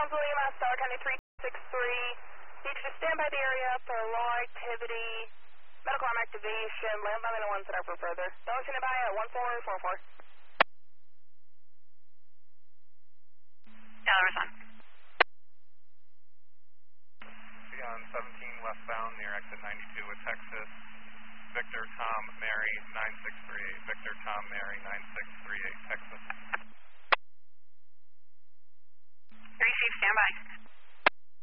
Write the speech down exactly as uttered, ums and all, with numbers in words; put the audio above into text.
Alpha Lima, Star County three six three. Need you to stand by the area for low activity, medical arm activation, land by the ones that are for further. Don't stand by at one four four four. Dollar's on. On seventeen westbound near exit ninety-two with Texas. Victor Tom Mary nine six three eight. Victor Tom Mary nine six three eight, Texas.